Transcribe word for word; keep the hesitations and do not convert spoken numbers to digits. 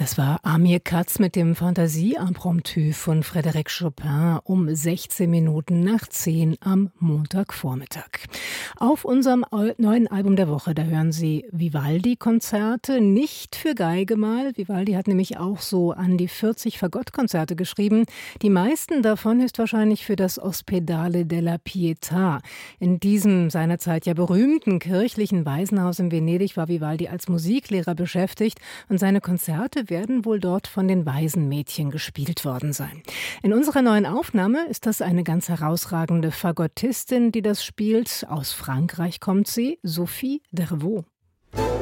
Das war Amir Katz mit dem Fantasie-Impromptu von Frédéric Chopin um sechzehn Minuten nach zehn am Montagvormittag. Auf unserem neuen Album der Woche, da hören Sie Vivaldi-Konzerte, nicht für Geige mal. Vivaldi hat nämlich auch so an die vierzig Fagottkonzerte geschrieben. Die meisten davon höchstwahrscheinlich für das Ospedale della Pietà. In diesem seinerzeit ja berühmten kirchlichen Waisenhaus in Venedig war Vivaldi als Musiklehrer beschäftigt und seine Konzerte werden wohl dort von den Waisenmädchen gespielt worden sein. In unserer neuen Aufnahme ist das eine ganz herausragende Fagottistin, die das spielt. Aus Frankreich kommt sie, Sophie Dervaux.